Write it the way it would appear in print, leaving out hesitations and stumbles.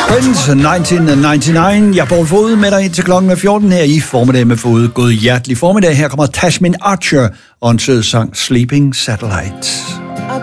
Prince, 1999. Jeg er Poul Fod med dig indtil klokken 14 her i formiddag med Fod. God hjertelig formiddag. Her kommer Tasmin Archer og en sød sang Sleeping Satellite.